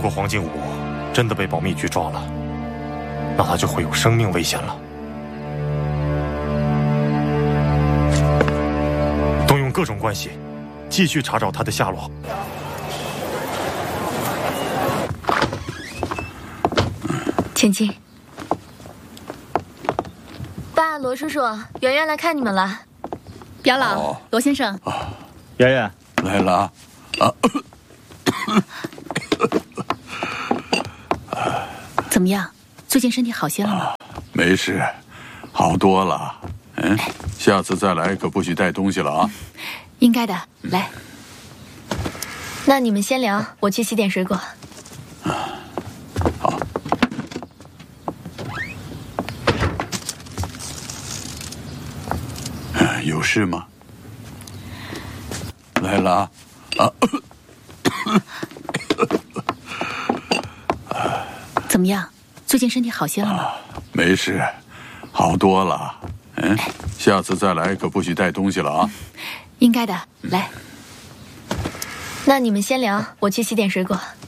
果黄金武真的被保密局抓了，那他就会有生命危险了。动用各种关系，继续查找他的下落。 请进。爸，罗叔叔，圆圆来看你们了。 表老，罗先生， 圆圆来了啊！ 怎么样？最近身体好些了吗？ 没事，好多了。下次再来可不许带东西了啊！ 应该的，来。 那你们先聊，我去洗点水果。 好。有事吗？来了啊！ 怎么样？最近身体好些了吗？ 没事，好多了。下次再来可不许带东西了啊！ 应该的，来。 那你们先聊，我去洗点水果。